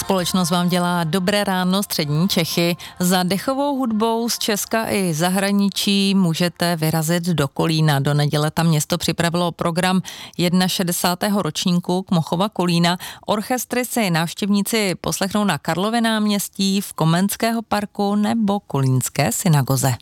Společnost vám dělá dobré ráno střední Čechy. Za dechovou hudbou z Česka i zahraničí můžete vyrazit do Kolína. Do neděle tam město připravilo program 61. ročníku Kmochova Kolína. Orchestry si návštěvníci poslechnou na Karlově náměstí, v Komenského parku nebo Kolínské synagoze.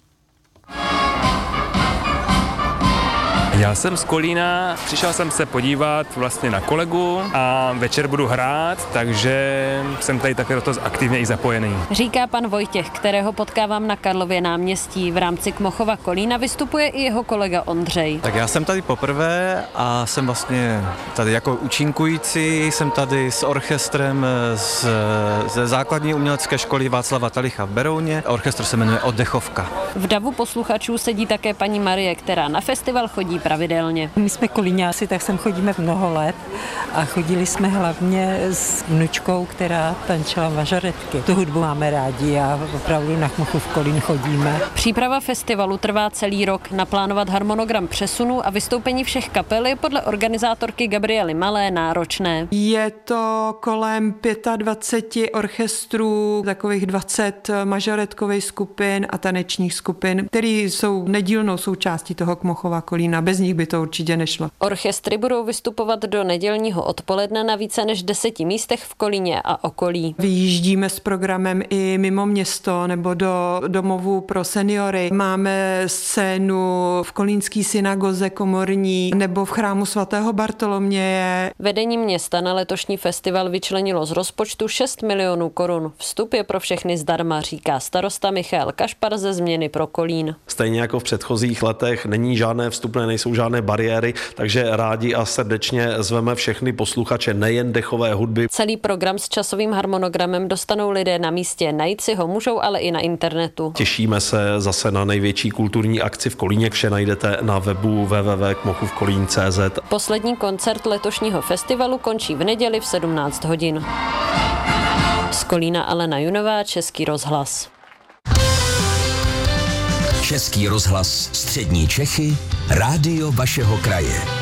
Já jsem z Kolína, přišel jsem se podívat vlastně na kolegu a večer budu hrát, takže jsem tady také do toho aktivně i zapojený. Říká pan Vojtěch, kterého potkávám na Karlově náměstí. V rámci Kmochova Kolína vystupuje i jeho kolega Ondřej. Tak já jsem tady poprvé a jsem vlastně tady jako účinkující, jsem tady s orchestrem ze základní umělecké školy Václava Talicha v Berouně. Orchestr se jmenuje Oddechovka. V davu posluchačů sedí také paní Marie, která na festival chodí pravidelně. My jsme kolíňáci, tak sem chodíme mnoho let a chodili jsme hlavně s vnučkou, která tančila mažoretky. Tu hudbu máme rádi a opravdu na Kmochov Kolín chodíme. Příprava festivalu trvá celý rok. Naplánovat harmonogram přesunu a vystoupení všech kapel je podle organizátorky Gabriely Malé náročné. Je to kolem 25 orchestrů, takových 20 mažoretkových skupin a tanečních skupin, které jsou nedílnou součástí toho Kmochova Kolína. Bez nich by to určitě nešlo. Orchestry budou vystupovat do nedělního odpoledne na více než 10 místech v Kolíně a okolí. Vyjíždíme s programem i mimo město nebo do domovů pro seniory. Máme scénu v Kolínské synagoze komorní nebo v chrámu svatého Bartoloměje. Vedení města na letošní festival vyčlenilo z rozpočtu 6 milionů korun. Vstup je pro všechny zdarma, říká starosta Michal Kašpar ze Změny pro Kolín. Stejně jako v předchozích letech není žádné vstupné, nejsou žádné bariéry, takže rádi a srdečně zveme všechny posluchače nejen dechové hudby. Celý program s časovým harmonogramem dostanou lidé na místě, najít si ho můžou ale i na internetu. Těšíme se zase na největší kulturní akci v Kolíně, vše najdete na webu www.kmochovkolín.cz. Poslední koncert letošního festivalu končí v neděli v 17 hodin. Z Kolína Alena Junová, Český rozhlas. Český rozhlas střední Čechy, rádio vašeho kraje.